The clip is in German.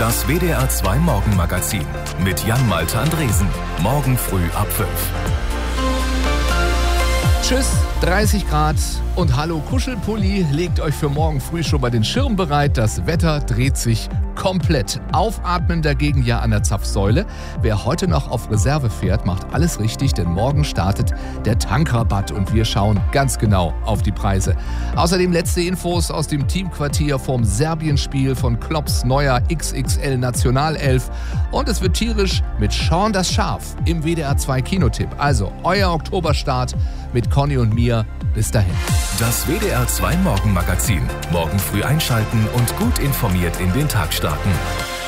Das WDR 2 Morgenmagazin mit Jan-Malte Andresen. Morgen früh ab 5. Tschüss, 30 Grad und hallo Kuschelpulli. Legt euch für morgen früh schon mal den Schirm bereit. Das Wetter dreht sich komplett. Aufatmen dagegen ja an der Zapfsäule. Wer heute noch auf Reserve fährt, macht alles richtig, denn morgen startet der Tankrabatt und wir schauen ganz genau auf die Preise. Außerdem letzte Infos aus dem Teamquartier vom Serbien-Spiel von Klopps neuer XXL Nationalelf. Und es wird tierisch mit Sean das Schaf im WDR 2 Kinotipp. Also euer Oktoberstart mit Conny und mir. Bis dahin. Das WDR 2 Morgenmagazin. Morgen früh einschalten und gut informiert in den Tag starten.